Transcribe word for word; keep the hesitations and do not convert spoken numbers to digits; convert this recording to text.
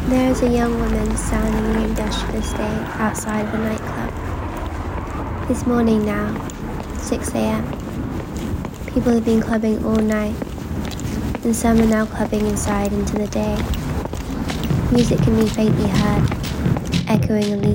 There is a young woman standing in an industrial estate outside of a nightclub. It's morning now, six a.m. People have been clubbing all night, and some are now clubbing inside into the day. Music can be faintly heard, echoing elite